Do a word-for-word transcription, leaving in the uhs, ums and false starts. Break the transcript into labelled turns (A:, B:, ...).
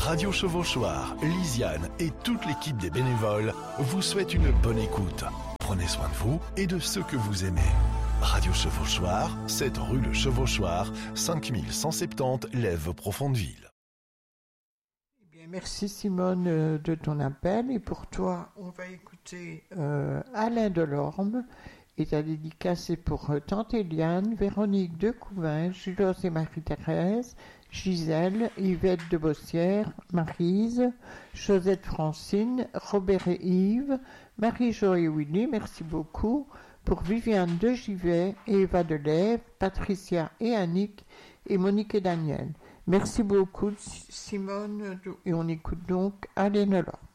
A: Radio Chevauchoir, Lisiane et toute l'équipe des bénévoles vous souhaitent une bonne écoute. Prenez soin de vous et de ceux que vous aimez. Radio Chevauchoir, sept rue Le Chevauchoir, cinq mille cent soixante-dix Lèves-Profondeville.
B: Eh bien, merci Simone euh, de ton appel. Et pour toi, on va écouter euh, Alain Delorme. Et ta dédicace est pour euh, Tante Eliane, Véronique de Couvin, Julos et Marie-Thérèse, Gisèle, Yvette de Bossière, Maryse, Josette Francine, Robert et Yves, Marie-Jo et Willy, merci beaucoup. Pour Viviane de Givet et Eva de Lève, Patricia et Annick et Monique et Daniel. Merci beaucoup Simone et on écoute donc Alain Delorme.